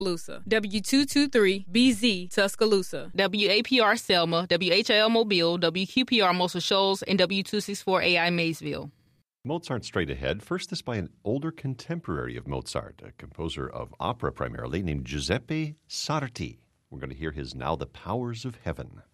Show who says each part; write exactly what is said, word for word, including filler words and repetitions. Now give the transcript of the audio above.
Speaker 1: Tuscaloosa. W two two three B Z Tuscaloosa.
Speaker 2: W A P R Selma, W H L Mobile, W Q P R Muscle Shoals, and W two sixty-four A I Maysville.
Speaker 3: Mozart Straight Ahead. First is by an older contemporary of Mozart, a composer of opera primarily, named Giuseppe Sarti. We're going to hear his Now the Powers of Heaven.